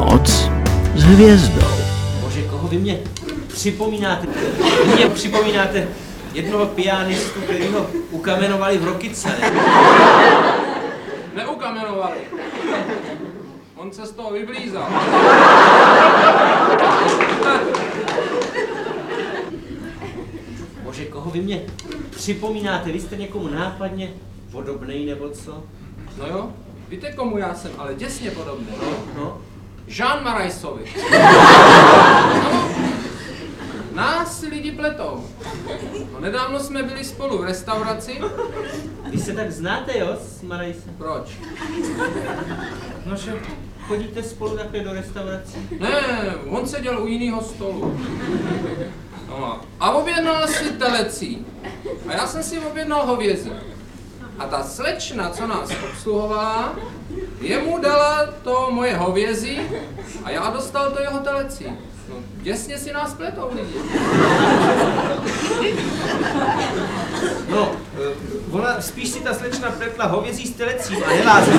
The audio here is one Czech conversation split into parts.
Noc s hvězdou. Bože, koho vy mě připomínáte? Vy mě připomínáte jednoho pianistu, který ho ukamenovali v Rokyce, ne? Neukamenovali. On se z toho vyblízal. Bože, koho vy mě připomínáte? Vy jste někomu nápadně podobnej nebo co? No jo, víte komu já jsem, ale děsně podobný. No. Jean Marajsovi. No, nás si lidi pletou. No, nedávno jsme byli spolu v restauraci. Vy se tak znáte, jo, s Marajsem? Proč? No, že chodíte spolu takhle do restaurací? Ne, on seděl u jiného stolu. No, a objednal si telecí. A já jsem si objednal hovězí. A ta slečna, co nás obsluhovala, jemu dala to moje hovězí a já dostal to jeho telecí. No, děsně si nás pletou lidi. No, ona spíš si ta slečna pletla hovězí s telecím a nelázem.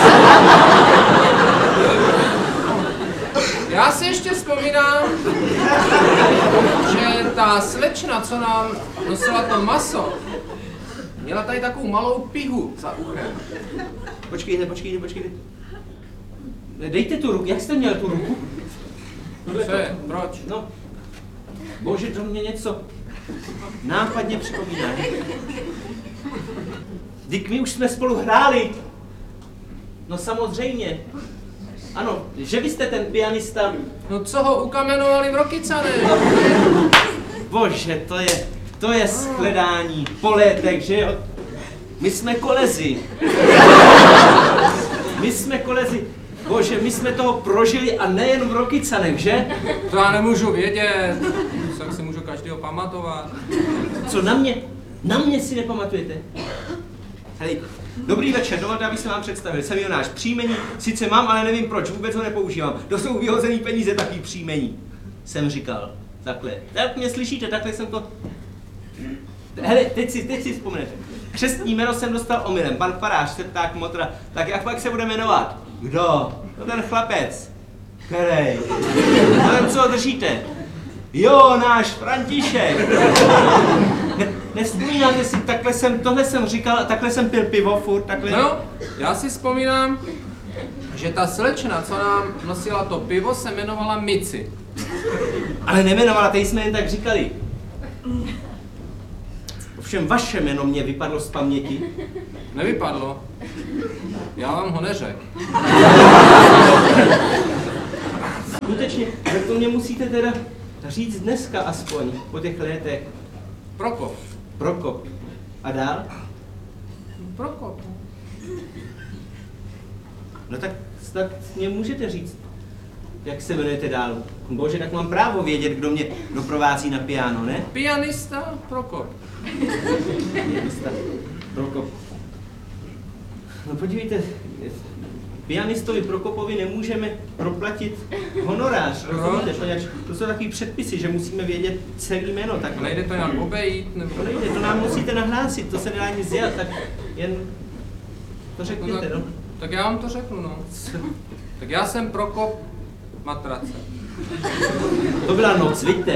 Já si ještě vzpomínám, že ta slečna, co nám nosila to maso, měla tady takovou malou pihu za uchem. Počkejte. Dejte tu ruku, jak jste měl tu ruku? Co je? Proč? No, bože, to mě něco nápadně připomíná. Vždyť my už jsme spolu hráli. No samozřejmě. Ano, že vy jste ten pianista. No co ho ukamenovali v Rokycane? Bože, to je shledání po létech, že jo? My jsme kolezi. Bože, my jsme toho prožili a nejen v Rokycanech, že? To já nemůžu vědět. Jak si můžu každého pamatovat. Co, na mě si nepamatujete? Hej, dobrý večer, dovolte, abych se vám představil. Jsem Jonáš. Příjmení sice mám, ale nevím proč, vůbec ho nepoužívám. To jsou vyhozený peníze, takový příjmení. Jsem říkal, takhle. Tak mě slyšíte, takhle jsem to... Hele, teď si vzpomenete. Křestní jméno jsem dostal omylem, pan farář, septák, motra. Tak jak pak se bude jmenovat? Kdo? To ten chlapec. Který? Ale co ho držíte? Jo, náš František. Nevzpomínáte si, tohle jsem říkal, takhle jsem pil pivo furt, takhle... No, já si vzpomínám, že ta slečna, co nám nosila to pivo, se jmenovala Mici. Ale nemenovala, tady jsme jen tak říkali. Ovšem vaše jméno mě vypadlo z paměti. Nevypadlo. Já vám ho neřekl. Skutečně, tak to mě musíte teda říct dneska aspoň, po těch letech. Prokop. A dál? Prokop. No tak snad mě můžete říct, jak se jmenujete dál. Bože, tak mám právo vědět, kdo mě doprovází na piano, ne? Pianista Prokop. Pianista Prokop. No podívejte, pianistovi Prokopovi nemůžeme proplatit honorář, rozumíte? To jsou takový předpisy, že musíme vědět celý jméno. Tak Nejde to nějak obejít? Nebo... To nejde, to nám musíte nahlásit, to se nedá nic dělat, tak jen to řekněte, no. Tak já vám to řeknu, no. Tak já jsem Prokop Matrace. To byla noc, vidíte?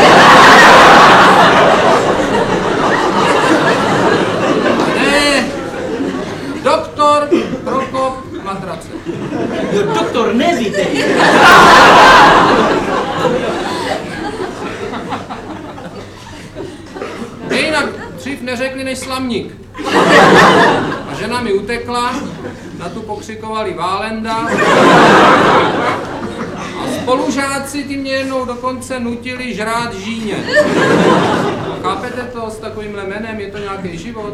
Ne! Doktor Prokop Matrace. Jo, doktor, nevíte. Mě jinak dřív neřekli než Slamník. A žena mi utekla, na tu pokřikovali Válenda. A spolužáci ty mě jednou dokonce nutili žrát žíně. Chápete to s takovýmhle jménem? Je to nějaký život?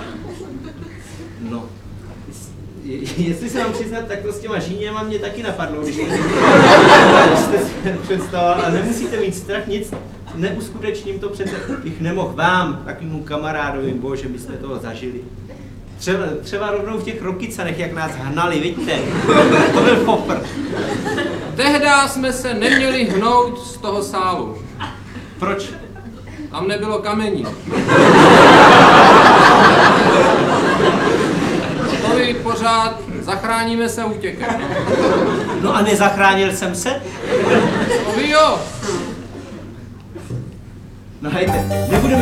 No, jestli se vám přiznat, tak to s těma žíněma mě taky napadlo, když jste si představoval, ale nemusíte mít strach, nic neuskutečním to přece, bych nemohl vám, takovému kamarádovi, bože, my jsme toho zažili. Třeba rovnou v těch Rokycanech, jak nás hnali, vidíte? To byl popr. Tehdy jsme se neměli hnout z toho sálu. Proč? Tam nebylo kamení. To vy pořád Zachráníme se útěkem. No a nezachránil jsem se? Vy jo. No hejte, nebudeme